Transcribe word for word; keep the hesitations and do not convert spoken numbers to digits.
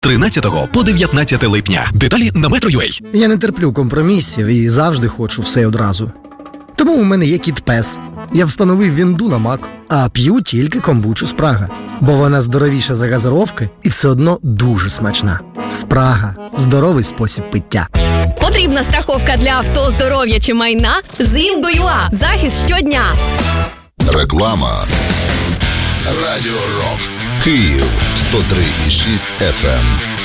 тринадцятого по дев'ятнадцяте липня. Деталі на Metro.ua. Я не терплю компромісів і завжди хочу все одразу. Тому у мене є кіт-пес. Я встановив вінду на Мак, а п'ю тільки комбучу Спрага. Бо вона здоровіша за газировки і все одно дуже смачна. Спрага – здоровий спосіб пиття. Потрібна страховка для авто, здоров'я чи майна? Зінго.ua. Захист щодня. Реклама. Радіо Рокс. Київ сто три і шість еф ем.